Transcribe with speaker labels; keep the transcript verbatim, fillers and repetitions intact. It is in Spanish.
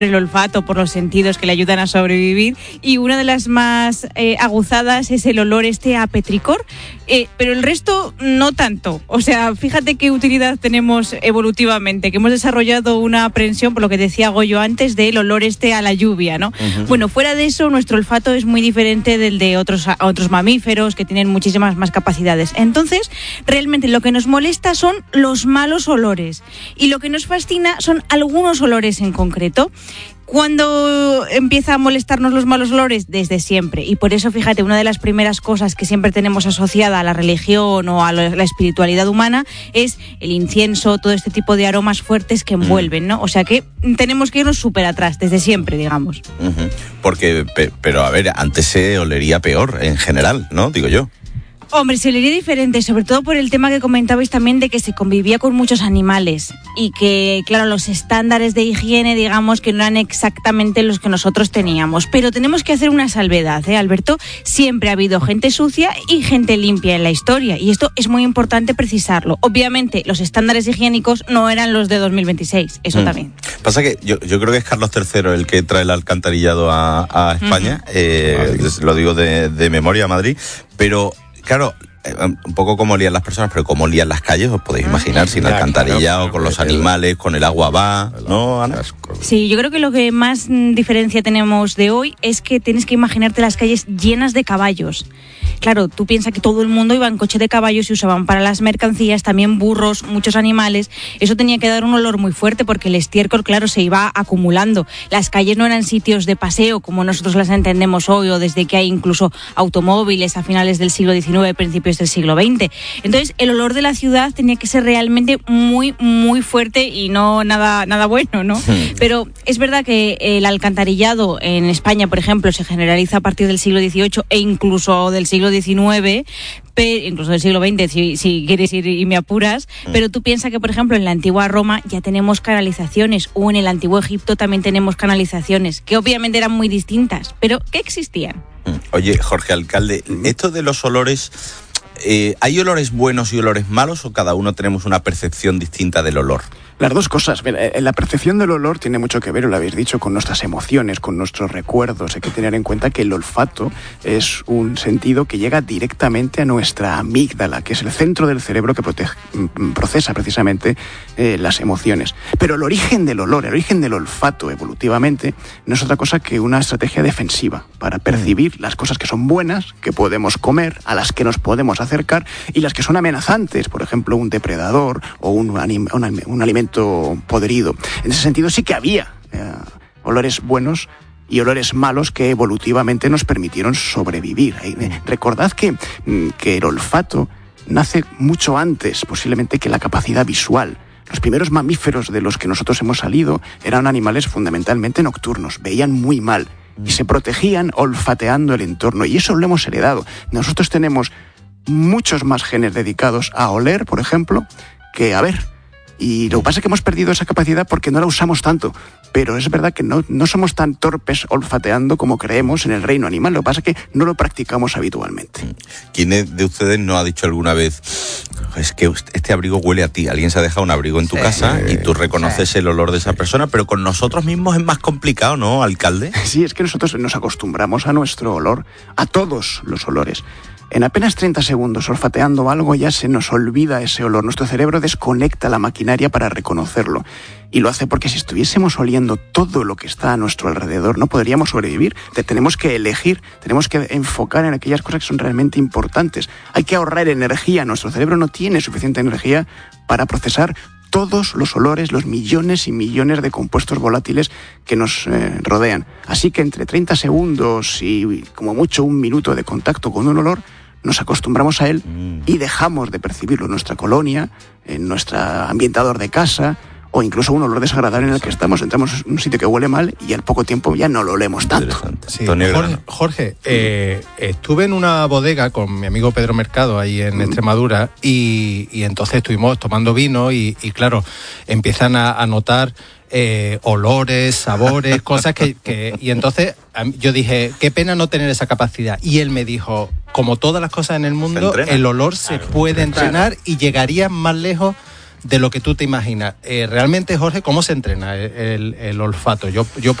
Speaker 1: el olfato por los sentidos que le ayudan a sobrevivir, y una de las más eh, aguzadas es el olor este a petricor, eh, pero el resto no tanto. O sea, fíjate qué utilidad tenemos evolutivamente, que hemos desarrollado una aprensión, por lo que decía Goyo antes, del olor este a la lluvia, ¿no? Uh-huh. Bueno, fuera de eso, nuestro olfato es muy diferente del de otros, otros mamíferos que tienen muchísimas más capacidades. Entonces, realmente lo que nos molesta son los malos olores, y lo que nos fascina son algunos olores en concreto. ¿Cuándo empieza a molestarnos los malos olores? Desde siempre. Y por eso, fíjate, una de las primeras cosas que siempre tenemos asociada a la religión o a la espiritualidad humana es el incienso, todo este tipo de aromas fuertes que envuelven, ¿no? O sea que tenemos que irnos súper atrás, desde siempre, digamos.
Speaker 2: Uh-huh. Porque, pero a ver, antes se olería peor en general, ¿no? Digo yo.
Speaker 1: Hombre, se olería diferente, sobre todo por el tema que comentabais también de que se convivía con muchos animales y que, claro, los estándares de higiene, digamos, que no eran exactamente los que nosotros teníamos. Pero tenemos que hacer una salvedad, ¿eh, Alberto? Siempre ha habido gente sucia y gente limpia en la historia, y esto es muy importante precisarlo. Obviamente, los estándares higiénicos no eran los de dos mil veintiséis, eso mm. también.
Speaker 2: Pasa que yo, yo creo que es Carlos tercero el que trae el alcantarillado a, a España, uh-huh. eh, lo digo de, de memoria, a Madrid, pero... Claro, un poco como olían las personas, pero como olían las calles, os podéis imaginar, sin ya, alcantarillado, claro, con los animales, con el agua va, ¿no, Ana?
Speaker 1: Sí, yo creo que lo que más diferencia tenemos de hoy es que tienes que imaginarte las calles llenas de caballos. Claro, tú piensas que todo el mundo iba en coche de caballos y usaban para las mercancías también burros, muchos animales. Eso tenía que dar un olor muy fuerte porque el estiércol, claro, se iba acumulando. Las calles no eran sitios de paseo como nosotros las entendemos hoy, o desde que hay incluso automóviles a finales del siglo diecinueve, principios del siglo veinte. Entonces, el olor de la ciudad tenía que ser realmente muy, muy fuerte y no nada, nada bueno, ¿no? Sí. Pero es verdad que el alcantarillado en España, por ejemplo, se generaliza a partir del siglo dieciocho e incluso del siglo diecinueve, pero, incluso del siglo veinte, si, si quieres ir y me apuras, mm. pero tú piensas que, por ejemplo, en la antigua Roma ya tenemos canalizaciones, o en el antiguo Egipto también tenemos canalizaciones, que obviamente eran muy distintas, pero que existían.
Speaker 2: Oye, Jorge Alcalde, esto de los olores... Eh, ¿hay olores buenos y olores malos, o cada uno tenemos una percepción distinta del olor?
Speaker 3: Las dos cosas. La percepción del olor tiene mucho que ver, lo habéis dicho, con nuestras emociones, con nuestros recuerdos. Hay que tener en cuenta que el olfato es un sentido que llega directamente a nuestra amígdala, que es el centro del cerebro que protege, procesa precisamente eh, las emociones. Pero el origen del olor, el origen del olfato evolutivamente, no es otra cosa que una estrategia defensiva para percibir las cosas que son buenas, que podemos comer, a las que nos podemos acercar, y las que son amenazantes, por ejemplo, un depredador o un, anim- un, un alimento podrido. En ese sentido sí que había eh, olores buenos y olores malos que evolutivamente nos permitieron sobrevivir. Eh, recordad que, que el olfato nace mucho antes, posiblemente, que la capacidad visual. Los primeros mamíferos de los que nosotros hemos salido eran animales fundamentalmente nocturnos, veían muy mal y se protegían olfateando el entorno, y eso lo hemos heredado. Nosotros tenemos muchos más genes dedicados a oler, por ejemplo, que a ver. Y lo que pasa es que hemos perdido esa capacidad porque no la usamos tanto. Pero es verdad que no, no somos tan torpes olfateando como creemos en el reino animal. Lo que pasa es que no lo practicamos habitualmente.
Speaker 2: ¿Quién de ustedes no ha dicho alguna vez, es que este abrigo huele a ti? Alguien se ha dejado un abrigo en tu sí, casa y tú reconoces sí, el olor de esa persona, pero con nosotros mismos es más complicado, ¿no, alcalde?
Speaker 3: Sí, es que nosotros nos acostumbramos a nuestro olor, a todos los olores. En apenas treinta segundos olfateando algo ya se nos olvida ese olor. Nuestro cerebro desconecta la maquinaria para reconocerlo. Y lo hace porque si estuviésemos oliendo todo lo que está a nuestro alrededor, no podríamos sobrevivir. Tenemos que elegir, tenemos que enfocar en aquellas cosas que son realmente importantes. Hay que ahorrar energía. Nuestro cerebro no tiene suficiente energía para procesar todos los olores, los millones y millones de compuestos volátiles que nos eh, rodean. Así que entre treinta segundos y como mucho un minuto de contacto con un olor, nos acostumbramos a él y dejamos de percibirlo en nuestra colonia, en nuestro ambientador de casa, o incluso un olor desagradable en el que estamos. Entramos en un sitio que huele mal y al poco tiempo ya no lo olemos tanto.
Speaker 4: Sí. Jorge, Jorge eh, estuve en una bodega con mi amigo Pedro Mercado ahí en mm. Extremadura y, y entonces estuvimos tomando vino y, y claro, empiezan a, a notar eh, olores, sabores, cosas que, que... Y entonces yo dije, qué pena no tener esa capacidad. Y él me dijo, como todas las cosas en el mundo, el olor se claro, puede entrenar claro. y llegaría más lejos de lo que tú te imaginas. Eh, realmente, Jorge, ¿cómo se entrena el, el, el olfato? Yo, yo